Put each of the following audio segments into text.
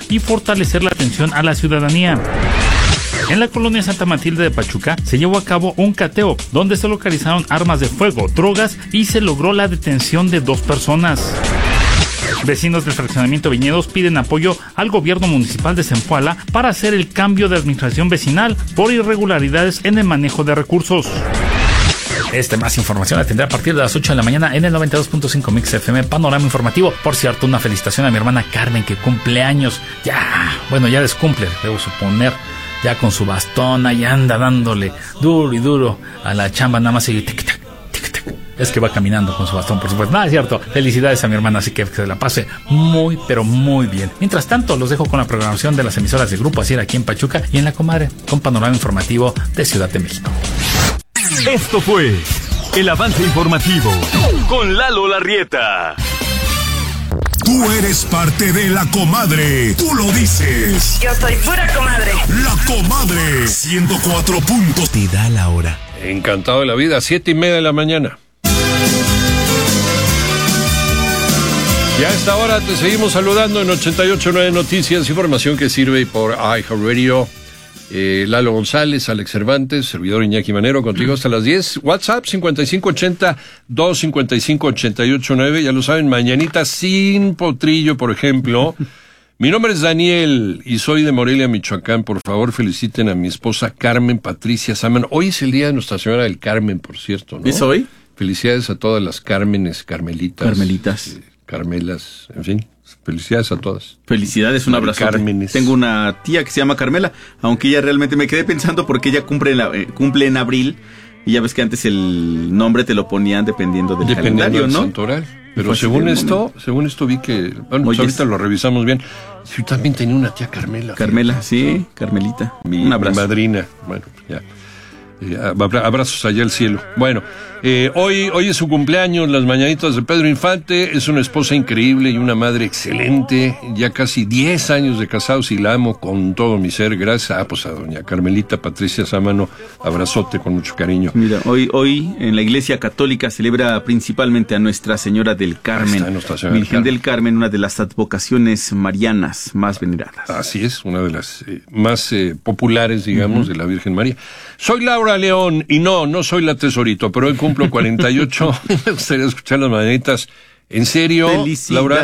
y fortalecer la atención a la ciudadanía. En la colonia Santa Matilde de Pachuca se llevó a cabo un cateo donde se localizaron armas de fuego, drogas y se logró la detención de 2 personas. Vecinos del fraccionamiento Viñedos piden apoyo al gobierno municipal de Zempoala para hacer el cambio de administración vecinal por irregularidades en el manejo de recursos. Más información la tendré a partir de las 8 de la mañana en el 92.5 Mix FM Panorama Informativo. Por cierto, una felicitación a mi hermana Carmen, que cumple años. Ya descumple, debo suponer. Ya con su bastón, ahí anda dándole duro y duro a la chamba, nada más sigue tic-tac, tic-tac. Es que va caminando con su bastón, por supuesto. Nada, es cierto. Felicidades a mi hermana, así que se la pase muy, pero muy bien. Mientras tanto, los dejo con la programación de las emisoras de Grupo Asir aquí en Pachuca y en La Comadre, con Panorama Informativo de Ciudad de México. Esto fue el avance informativo con Lalo Larrieta. Tú eres parte de La Comadre. Tú lo dices. Yo soy pura comadre. La Comadre 104 puntos. Te da la hora. Encantado de la vida, 7:30 de la mañana. Y a esta hora te seguimos saludando en 88.9 Noticias, información que sirve por iHeartRadio. Lalo González, Alex Cervantes, servidor Iñaki Manero, contigo hasta las 10. WhatsApp 5580-255-889. Ya lo saben, mañanitas sin potrillo, por ejemplo. Mi nombre es Daniel y soy de Morelia, Michoacán. Por favor, feliciten a mi esposa Carmen Patricia Sámano. Hoy es el día de Nuestra Señora del Carmen, por cierto, ¿no? ¿Es hoy? Felicidades a todas las Cármenes, Carmelitas. Carmelas, en fin. Felicidades a todas. Felicidades, un abrazo. Tengo una tía que se llama Carmela, aunque ella realmente me quedé pensando porque ella cumple en abril, y ya ves que antes el nombre te lo ponían dependiendo del calendario, ¿no? Santoral. Pero según esto vi que, bueno, pues ahorita lo revisamos bien. Yo también tenía una tía Carmela. Carmela, sí, Carmelita. Un abrazo. Mi madrina. Bueno, ya. Abrazos allá al cielo. Bueno, hoy es su cumpleaños, las mañanitas de Pedro Infante. Es una esposa increíble y una madre excelente. Ya casi 10 años de casados y la amo con todo mi ser. Gracias a doña Carmelita Patricia Sámano. Abrazote con mucho cariño. Mira, hoy en la Iglesia Católica celebra principalmente a Nuestra Señora del Carmen. Virgen del Carmen, una de las advocaciones marianas más veneradas. Así es, una de las más populares, digamos, de la Virgen María. Soy Laura León y no soy la Tesorito, pero hoy cumplo 48. Me gustaría escuchar las mañanitas. ¿En serio, Laura?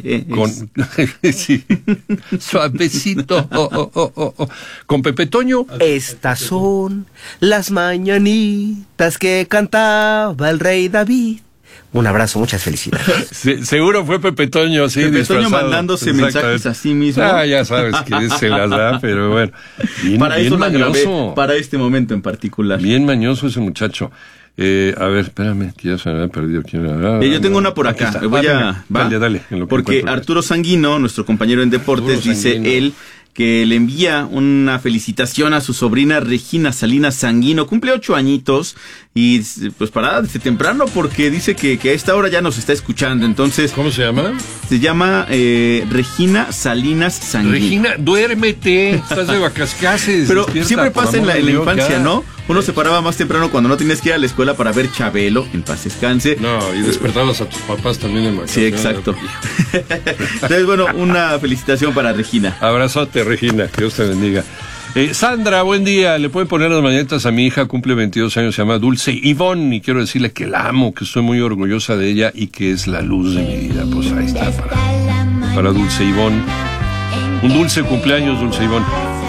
Sí. Suavecito. Con Pepe Toño. Estas son las mañanitas que cantaba el rey David. Un abrazo, muchas felicidades. Seguro fue Pepe Toño, sí, Pepe Toño mandándose mensajes a sí mismo. Ya sabes que se las da, pero bueno. Bien mañoso. Para este momento en particular. Bien mañoso ese muchacho. A ver, espérame, que ya se me había perdido. Yo tengo una por acá. Dale. Porque Arturo Sanguino, nuestro compañero en deportes, dice él que le envía una felicitación a su sobrina Regina Salinas Sanguino. Cumple 8 añitos y pues para desde temprano, porque dice que a esta hora ya nos está escuchando. Entonces, ¿cómo se llama? Se llama Regina Salinas Sanguino. Regina, duérmete, estás de vacaciones. Pero siempre pasa en la infancia, ¿no? Uno se paraba más temprano cuando no tenías que ir a la escuela para ver Chabelo, en paz descanse. No, y despertabas a tus papás también en vacaciones. Sí, exacto. Entonces, bueno, una felicitación para Regina. Abrazote, Regina, Dios te bendiga. Sandra, buen día. Le pueden poner las mañanitas a mi hija, cumple 22 años, se llama Dulce Ivonne, y quiero decirle que la amo, que estoy muy orgullosa de ella y que es la luz de mi vida. Pues ahí está, para Dulce Ivonne. Un dulce cumpleaños, Dulce Ivonne.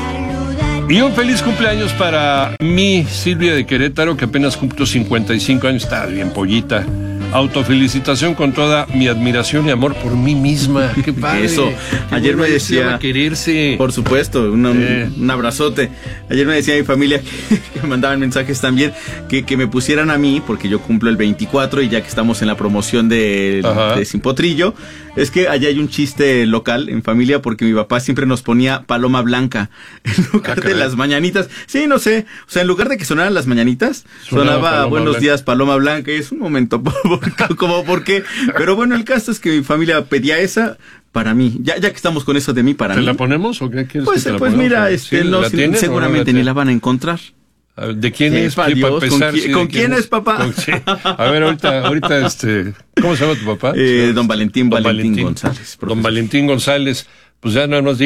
Y un feliz cumpleaños para mi Silvia de Querétaro, que apenas cumplió 55 años, está bien pollita. Autofelicitación con toda mi admiración y amor por mí misma. Qué padre. Eso. Ayer me decía, quererse. Por supuesto, un abrazote. Ayer me decía mi familia que me mandaban mensajes también que me pusieran a mí, porque yo cumplo el 24 y ya que estamos en la promoción de Sin Potrillo, es que allá hay un chiste local en familia, porque mi papá siempre nos ponía Paloma Blanca en lugar de las mañanitas. Sí, no sé. O sea, en lugar de que sonaran las mañanitas, sonaba Buenos días, Paloma Blanca, y es un momento como por qué. Pero bueno, el caso es que mi familia pedía esa para mí. Ya que estamos con eso de mí, para mí. ¿Te la ponemos o qué quieres? Pues, que te la pues ponemos? Mira, seguramente ni la van a encontrar. ¿De quién es? Dios, ¿Con quién es, papá? A ver, ahorita, ¿cómo se llama tu papá? Don Valentín González. Don Valentín González, pues ya no nos